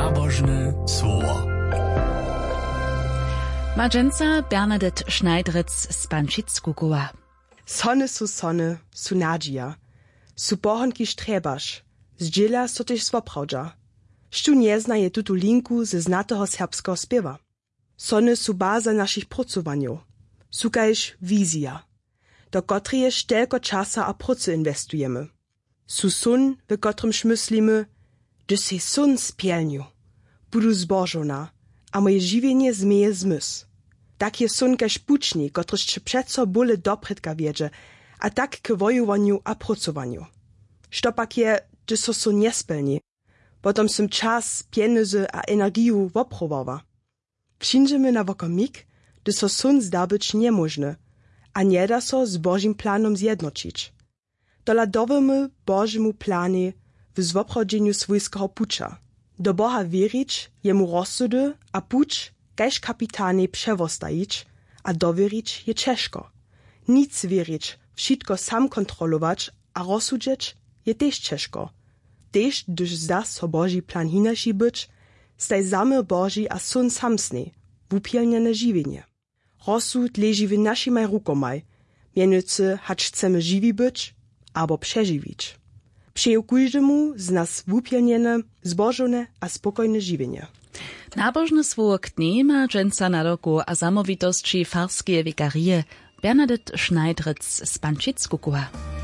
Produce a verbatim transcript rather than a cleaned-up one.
Nabożne słowo. Madżenca Bernadette Schneideritz z Pančitskukowa. Sony su sony, su nadzija. Su bohonki štrebaš, zdziela so też swoprawdża. Sztu nie zna je tutu linku ze znatego serbskiego spiewa. Sony su baza naszych pracowaniów. Su kajż wizja, do kotreje sztelko czasa a procy inwestujemy. Su sun, w kotrym myślimy, że se sun spielniu, budu zbożona, a moje żywienie zmieje zmysł. Tak je sun kaž pučnik, kotryż czy przeco bóle doprytka wiedzie, a tak k wojowaniu a pracowaniu. Što pak je, że so sun nie spełni, potom sym czas, pieniądze a energiu woprowawa. Wszędziemy na wokomik, że so sun zda być niemożny, a nie da so z Bożym planom zjednoczyć. Doladowimy Bożemu planie w zwoprodzeniu swojskiego pucza. Do Boha wierzyć, jemu rozsudy, a pucz kaž kapitanie przewostajić, a dowierzyć je ciężko. Nic wierzyć, wszystko sam kontrolować, a rozsudzić je też ciężko. Też, gdyż zda so Boży plan hinaši być, staj zamyr Boży a sun samsny, wupielniane żywienie. Rozsud leży w naszymaj rukomaj, mianowicie, hacz chcemy żywi być, albo przeżywić. Přeju każdemu z nas wupielniane, zbożone a spokojne żywienie. Nabożne słowo k dnie Madżenca na roku a zamowitości farskie wikarie Bernadette Schneideritz z Pančitskukowa.